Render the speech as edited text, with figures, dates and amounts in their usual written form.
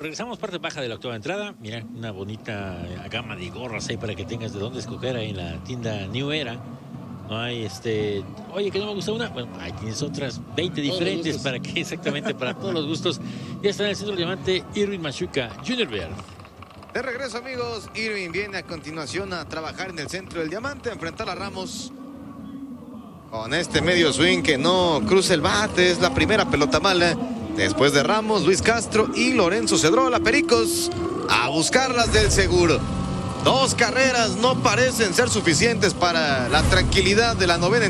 regresamos parte baja de la octava entrada. Mira, una bonita gama de gorras ahí para que tengas de dónde escoger ahí en la tienda New Era. No hay oye, que no me gusta una, bueno, ahí tienes otras 20 diferentes para que, exactamente, para todos los gustos. Ya está en el centro del diamante Irwin Machuca Jr. Bear. De regreso, amigos. Irwin viene a continuación a trabajar en el centro del diamante, a enfrentar a Ramos. Con este medio swing que no cruza el bate, es la primera pelota mala. Después de Ramos, Luis Castro y Lorenzo Cedrola, Pericos, a buscarlas del seguro. 2 carreras no parecen ser suficientes para la tranquilidad de la novena